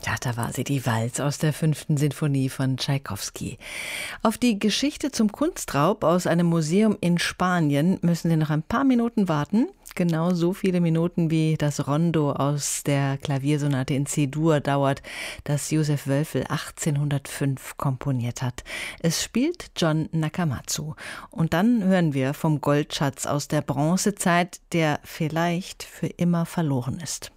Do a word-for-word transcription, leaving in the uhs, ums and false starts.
Ja, da war sie, die Walz aus der fünften Sinfonie von Tschaikowski. Auf die Geschichte zum Kunstraub aus einem Museum in Spanien müssen Sie noch ein paar Minuten warten. Genau so viele Minuten wie das Rondo aus der Klaviersonate in C-Dur dauert, das Josef Wölfel achtzehnhundertfünf komponiert hat. Es spielt John Nakamatsu. Und dann hören wir vom Goldschatz aus der Bronzezeit, der vielleicht für immer verloren ist.